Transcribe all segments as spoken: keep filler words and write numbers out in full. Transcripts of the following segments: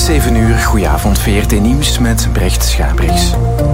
zeven uur, goedenavond, V R T Nieuws met Brecht Schabriks.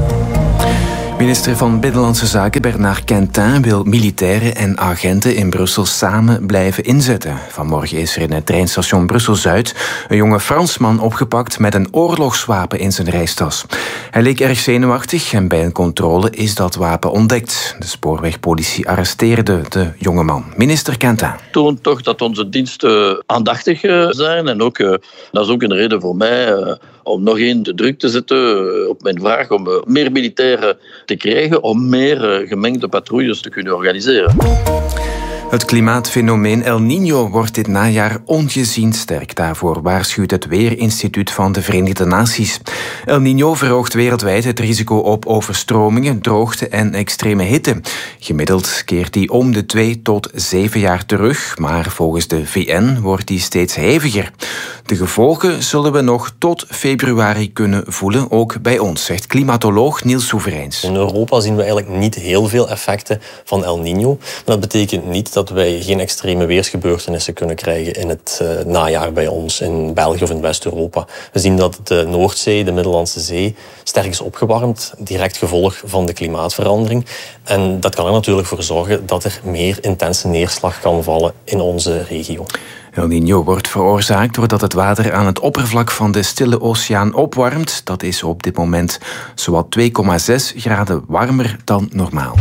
Minister van Binnenlandse Zaken Bernard Quentin wil militairen en agenten in Brussel samen blijven inzetten. Vanmorgen is er in het treinstation Brussel-Zuid een jonge Fransman opgepakt met een oorlogswapen in zijn reistas. Hij leek erg zenuwachtig en bij een controle is dat wapen ontdekt. De spoorwegpolitie arresteerde de jonge man. Minister Quentin. Toont toch dat onze diensten aandachtig zijn en ook, dat is ook een reden voor mij om nog één de druk te zetten op mijn vraag om meer militairen te krijgen, om meer gemengde patrouilles te kunnen organiseren. Het klimaatfenomeen El Niño wordt dit najaar ongezien sterk. Daarvoor waarschuwt het Weerinstituut van de Verenigde Naties. El Niño verhoogt wereldwijd het risico op overstromingen, droogte en extreme hitte. Gemiddeld keert die om de twee tot zeven jaar terug, maar volgens de V N wordt die steeds heviger. De gevolgen zullen we nog tot februari kunnen voelen, ook bij ons, zegt klimatoloog Niels Soevereins. In Europa zien we eigenlijk niet heel veel effecten van El Niño. Maar dat betekent niet dat wij geen extreme weersgebeurtenissen kunnen krijgen in het uh, najaar bij ons, in België of in West-Europa. We zien dat de Noordzee, de Middellandse Zee, sterk is opgewarmd, direct gevolg van de klimaatverandering. En dat kan er natuurlijk voor zorgen dat er meer intense neerslag kan vallen in onze regio. El Niño wordt veroorzaakt doordat het water aan het oppervlak van de Stille Oceaan opwarmt. Dat is op dit moment zowat twee komma zes graden warmer dan normaal.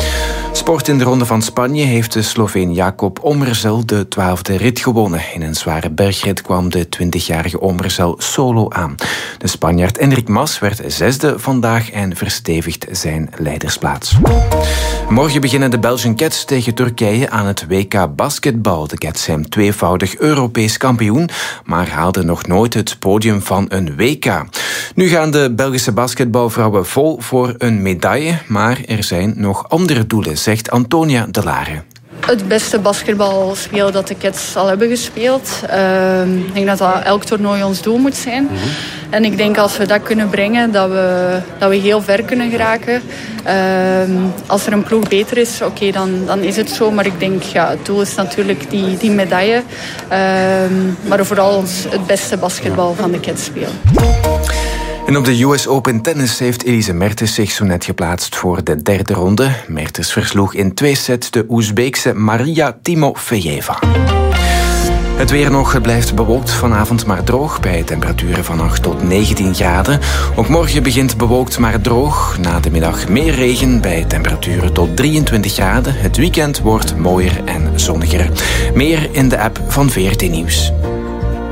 Sport in de Ronde van Spanje heeft de Sloveen Jakob Omerzel de twaalfde rit gewonnen. In een zware bergrit kwam de twintigjarige Omerzel solo aan. De Spanjaard Enric Mas werd zesde vandaag en verstevigt zijn leidersplaats. Morgen beginnen de Belgian Cats tegen Turkije aan het W K basketbal. De Cats zijn tweevoudig Europees kampioen, maar haalden nog nooit het podium van een W K. Nu gaan de Belgische basketbalvrouwen vol voor een medaille, maar er zijn nog andere doelen, zegt Antonia De Lare. Het beste basketbalspel dat de Cats al hebben gespeeld. Uh, ik denk dat dat elk toernooi ons doel moet zijn. Mm-hmm. En ik denk als we dat kunnen brengen, dat we, dat we heel ver kunnen geraken. Uh, als er een ploeg beter is, oké, okay, dan, dan is het zo. Maar ik denk, ja, het doel is natuurlijk die, die medaille. Uh, maar vooral ons het beste basketbal van de Cats spelen. En op de U S Open Tennis heeft Elise Mertens zich zo net geplaatst voor de derde ronde. Mertens versloeg in twee sets de Oezbeekse Maria Timofejeva. Het weer nog, het blijft bewolkt vanavond maar droog bij temperaturen van acht tot negentien graden. Ook morgen begint bewolkt maar droog. Na de middag meer regen bij temperaturen tot drieëntwintig graden. Het weekend wordt mooier en zonniger. Meer in de app van V R T Nieuws.